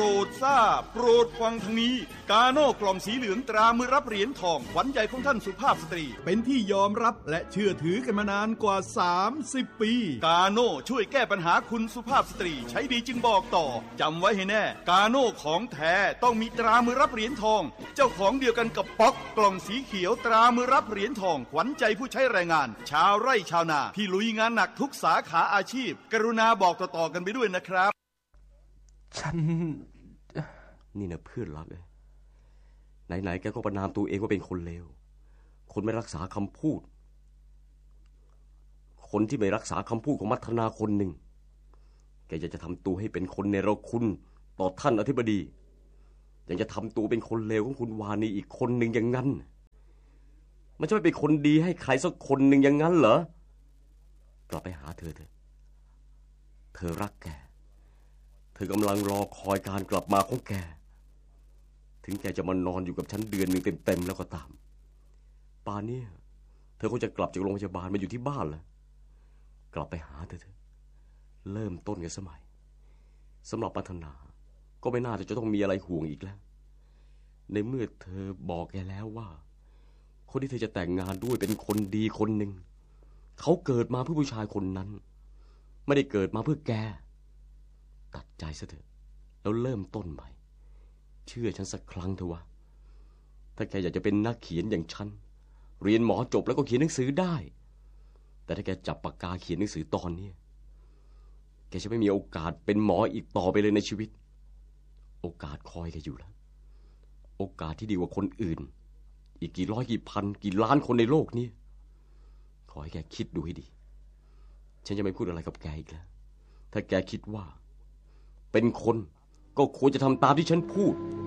โปรดทราบโปรดฟังทางนี้กาโน่กล่องสีเหลืองตรามือรับเหรียญทองขวัญใจของท่านสุภาพสตรีเป็นที่ยอมรับและเชื่อถือกันมานานกว่า30 ปีกาโน่ช่วยแก้ปัญหาคุณสุภาพสตรีใช้ดีจึงบอกต่อจำไว้ให้แน่กาโน่ของแท้ต้องมีตรามือรับเหรียญทองเจ้าของเดียวกันกับป๊อกกล่องสีเขียวตรามือรับเหรียญทองขวัญใจผู้ใช้แรงงานชาวไร่ชาวนาที่ลุยงานหนักทุกสาขาอาชีพกรุณาบอกต่อๆกันไปด้วยนะครับฉันนี่นะเพื่อนรักเลยไหนๆแกก็ประณามตัวเองว่าเป็นคนเลวคนไม่รักษาคำพูดคนที่ไม่รักษาคำพูดของมัทนาคนหนึ่งแกจะทำตัวให้เป็นคนเนรคุณต่อท่านอธิบดียังจะทำตัวเป็นคนเลวของคุณวานีอีกคนหนึ่งอย่างนั้นมันจะไม่เป็นคนดีให้ใครสักคนหนึ่งอย่างนั้นเหรอกลับไปหาเธอเธอรักแกเธอกำลังรอคอยการกลับมาของแกถึงแกจะมานอนอยู่กับฉันเดือนหนึ่งเต็มๆแล้วก็ตามป่านนี้เธอคงจะกลับจากโรงพยาบาลมาอยู่ที่บ้านแล้วกลับไปหาเธอเริ่มต้นกันสมัยสำหรับมัทนาก็ไม่น่าจะต้องมีอะไรห่วงอีกแล้วในเมื่อเธอบอกแกแล้วว่าคนที่เธอจะแต่งงานด้วยเป็นคนดีคนหนึ่งเขาเกิดมาเพื่อผู้ชายคนนั้นไม่ได้เกิดมาเพื่อแกตัดใจซะเถอะแล้วเริ่มต้นใหม่เชื่อฉันสักครั้งเถอะวะถ้าแกอยากจะเป็นนักเขียนอย่างฉันเรียนหมอจบแล้วก็เขียนหนังสือได้แต่ถ้าแกจับปากกาเขียนหนังสือตอนนี้แกจะไม่มีโอกาสเป็นหมออีกต่อไปเลยในชีวิตโอกาสคอยแกอยู่แล้วโอกาสที่ดีกว่าคนอื่นอีกกี่ร้อยกี่พันกี่ล้านคนในโลกนี้ขอให้แกคิดดูให้ดีฉันจะไม่พูดอะไรกับแกอีกแล้วถ้าแกคิดว่าเป็นคนก็ควรจะทำตามที่ฉันพูด